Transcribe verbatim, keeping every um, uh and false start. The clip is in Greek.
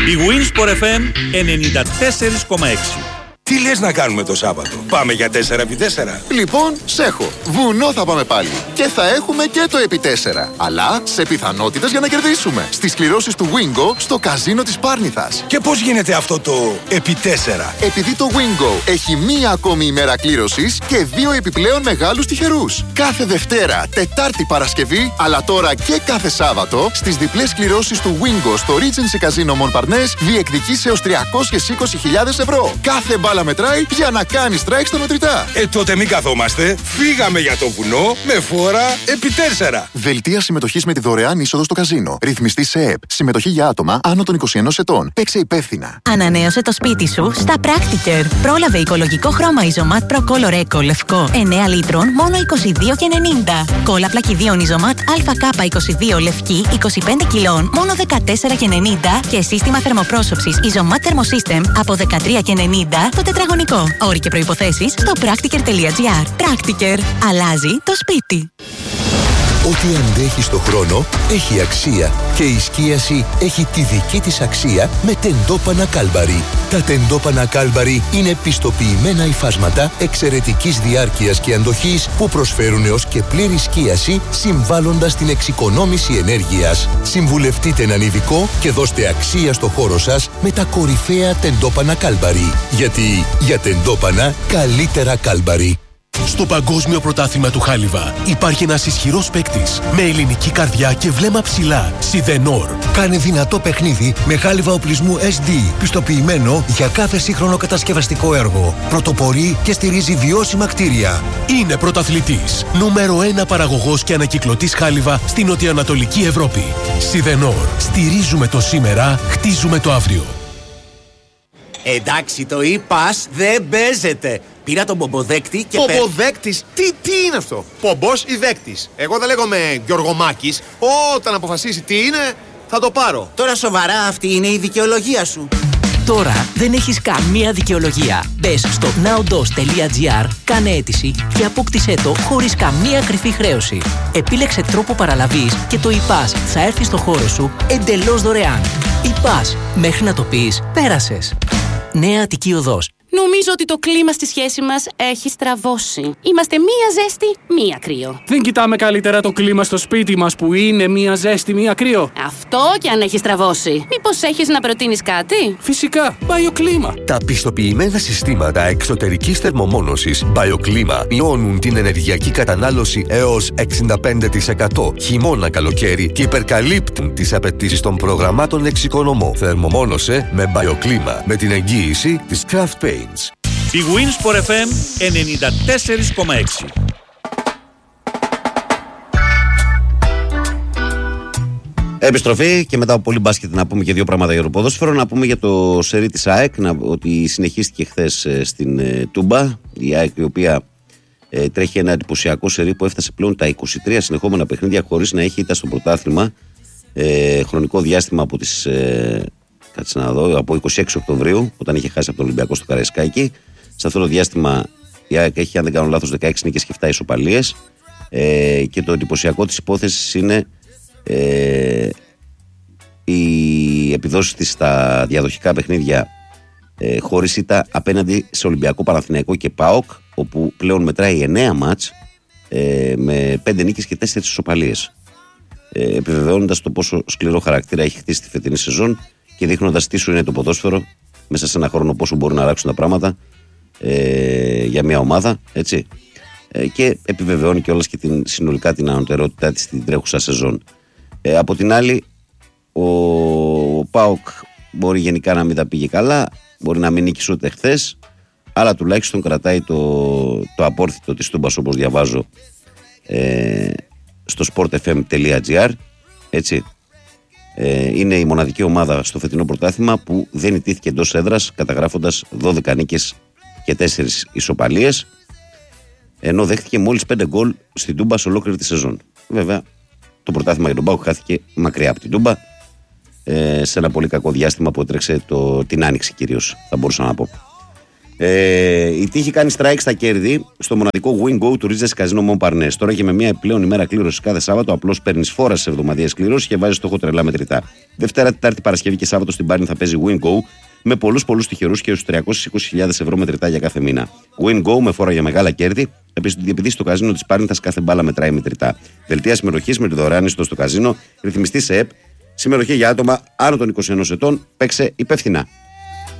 Η Winsport εφ εμ ενενήντα τέσσερα κόμμα έξι. Τι λες να κάνουμε το Σάββατο? Πάμε για τέσσερα επί τέσσερα. Λοιπόν, σ' έχω. Βουνό θα πάμε πάλι. Και θα έχουμε και το επί τέσσερα. Αλλά σε πιθανότητες για να κερδίσουμε. Στις κληρώσεις του Wingo στο καζίνο της Πάρνηθας. Και πώς γίνεται αυτό το επί τέσσερα? Επειδή το Wingo έχει μία ακόμη ημέρα κλήρωσης και δύο επιπλέον μεγάλους τυχερούς. Κάθε Δευτέρα, Τετάρτη, Παρασκευή, αλλά τώρα και κάθε Σάββατο, στις διπλές κληρώσεις του Wingo στο Regency Casino Montparnasse διεκδικείς έως τριακόσιες είκοσι χιλιάδες ευρώ. Κάθε μπάλα μετράει για να κάνει strike στα μετρητά. Ε, τότε μην καθόμαστε. Φύγαμε για το βουνό με φόρα επί τέσσερα. Δελτία συμμετοχής με τη δωρεάν είσοδο στο καζίνο. Ρυθμιστή σε ΕΕΠ. Συμμετοχή για άτομα άνω των είκοσι ένα ετών. Παίξε υπεύθυνα. Ανανέωσε το σπίτι σου στα Practicare. Πρόλαβε οικολογικό χρώμα Isomat Pro Color Eco λευκό εννέα λίτρων μόνο είκοσι δύο και ενενήντα. Κόλλα πλακιδίων Isomat έι κέι είκοσι δύο λευκή είκοσι πέντε κιλών μόνο δεκατέσσερα και ενενήντα και σύστημα θερμοπρόσωψης Isomat Thermosystem από δεκατρία και ενενήντα το τετραγωνικό. Όροι και προϋποθέσεις στο practicare τελεία gr. Practicare. Αλλάζει το σπίτι. Ό,τι αντέχει στο χρόνο έχει αξία και η σκίαση έχει τη δική της αξία με τεντόπανα Κάλμπαρι. Τα τεντόπανα Κάλμπαρι είναι πιστοποιημένα υφάσματα εξαιρετικής διάρκειας και αντοχής που προσφέρουν έως και πλήρη σκίαση συμβάλλοντας στην εξοικονόμηση ενέργειας. Συμβουλευτείτε έναν ειδικό και δώστε αξία στο χώρο σας με τα κορυφαία τεντόπανα Κάλμπαρι. Γιατί για τεντόπανα καλύτερα Κάλμπαρι. Στο Παγκόσμιο Πρωτάθλημα του Χάλιβα υπάρχει ένας ισχυρός παίκτης με ελληνική καρδιά και βλέμμα ψηλά. Σιδενόρ. Κάνει δυνατό παιχνίδι με χάλιβα οπλισμού ες ντι, πιστοποιημένο για κάθε σύγχρονο κατασκευαστικό έργο. Πρωτοπορεί και στηρίζει βιώσιμα κτίρια. Είναι πρωταθλητής. Νούμερο ένα παραγωγός και ανακυκλωτής χάλιβα στην νοτιοανατολική Ευρώπη. Σιδενόρ. Στηρίζουμε το σήμερα, χτίζουμε το αύριο. Εντάξει, το e-pass δεν παίζεται. Πήρα τον πομποδέκτη και... Πομποδέκτης? Τι, τι είναι αυτό? Πομπός ή δέκτης? Εγώ δεν λέγομαι Γιωργομάκης. Όταν αποφασίσει τι είναι, θα το πάρω. Τώρα σοβαρά, αυτή είναι η δικαιολογία σου? Τώρα δεν έχεις καμία δικαιολογία. Μπες στο nowdos τελεία gr, κάνε αίτηση και απόκτησέ το χωρίς καμία κρυφή χρέωση. Επίλεξε τρόπο παραλαβής και το e-pass θα έρθει στο χώρο σου εντελώς δωρεάν. e-pass, μέχρι να το πεις, πέρασες. Νέα Αττική Οδός. Νομίζω ότι το κλίμα στη σχέση μας έχει στραβώσει. Είμαστε μία ζέστη, μία κρύο. Δεν κοιτάμε καλύτερα το κλίμα στο σπίτι μας που είναι μία ζέστη, μία κρύο? Αυτό και αν έχει στραβώσει. Μήπως έχεις να προτείνεις κάτι? Φυσικά, BioClima. Τα πιστοποιημένα συστήματα εξωτερικής θερμομόνωσης BioClima μειώνουν την ενεργειακή κατανάλωση έως εξήντα πέντε τοις εκατό χειμώνα καλοκαίρι και υπερκαλύπτουν τις απαιτήσεις των προγραμμάτων εξοικονομώ. Θερμομόνωσε με BioClima με την εγγύηση της Craft Paints. Η Winsport εφ εμ ενενήντα τέσσερα κόμμα έξι. Επιστροφή και μετά από πολύ μπάσκετ να πούμε και δύο πράγματα για το ποδόσφαιρο. Να πούμε για το σερί της ΑΕΚ να, ότι συνεχίστηκε χθες ε, στην ε, Τούμπα. Η ΑΕΚ η οποία ε, τρέχει ένα εντυπωσιακό σερί που έφτασε πλέον τα είκοσι τρία συνεχόμενα παιχνίδια χωρίς να έχει ήττα στο πρωτάθλημα. Ε, χρονικό διάστημα από τις... Ε, Κάτσε να δω, από είκοσι έξι Οκτωβρίου, όταν είχε χάσει από τον Ολυμπιακό στο Καραϊσκάκι. Σε αυτό το διάστημα η ΑΕΚ έχει, αν δεν κάνω λάθος, δεκαέξι νίκες και επτά ισοπαλίες. Ε, και το εντυπωσιακό της υπόθεσης είναι ε, οι επιδόσεις της στα διαδοχικά παιχνίδια ε, χωρίς ήττα απέναντι σε Ολυμπιακό, Παναθηναϊκό και ΠΑΟΚ, όπου πλέον μετράει εννέα μάτς ε, με πέντε νίκες και τέσσερις ισοπαλίες. Ε, επιβεβαιώνοντας το πόσο σκληρό χαρακτήρα έχει χτίσει τη φετινή σεζόν και δείχνοντας τι σου είναι το ποδόσφαιρο μέσα σε ένα χρόνο, πόσο μπορούν να αλλάξουν τα πράγματα ε, για μια ομάδα, έτσι. Ε, και επιβεβαιώνει κιόλας και την, συνολικά την ανωτερότητά της στην τρέχουσα σεζόν. Ε, από την άλλη, ο, ο ΠΑΟΚ μπορεί γενικά να μην τα πήγε καλά, μπορεί να μην νίκησε ούτε χθες, αλλά τουλάχιστον κρατάει το, το απόρθητο της Τούμπας, όπως διαβάζω ε, στο sport f m τελεία gr, έτσι. Είναι η μοναδική ομάδα στο φετινό πρωτάθλημα που δεν ιτήθηκε εντός έδρας, καταγράφοντας δώδεκα νίκες και τέσσερις ισοπαλίες, ενώ δέχτηκε μόλις πέντε γκολ στην Τούμπα σε ολόκληρη τη σεζόν. Βέβαια, το πρωτάθλημα για τον ΠΑΟΚ χάθηκε μακριά από την Τούμπα, σε ένα πολύ κακό διάστημα που έτρεξε το, την Άνοιξη κυρίως, θα μπορούσα να πω. Ε, η τύχη κάνει strike στα κέρδη στο μοναδικό Win Go του Ρίζες Καζίνο Μομπαρνές. Τώρα και με μια επιπλέον ημέρα κλήρωση κάθε Σάββατο, απλώς παίρνεις φόρα σε εβδομαδιαίες κλήρωση και βάζεις στόχο τρελά μετρητά. Δευτέρα, Τετάρτη, Παρασκευή και Σάββατο στην Πάρνη θα παίζει Win Go με πολλούς πολλούς τυχερούς και στους τριακόσιες είκοσι χιλιάδες ευρώ μετρητά για κάθε μήνα. Win Go με φόρα για μεγάλα κέρδη, επειδή στο καζίνο της Πάρνηθας κάθε μπάλα μετράει μετρητά. Δελτία συμμετοχής με τη δωρεάν είσοδο στο καζίνο, ρυθμιστή σε ΕΠ, συμμετοχή για άτομα άνω των είκοσι ενός ετών, παίξε υπεύθυνα.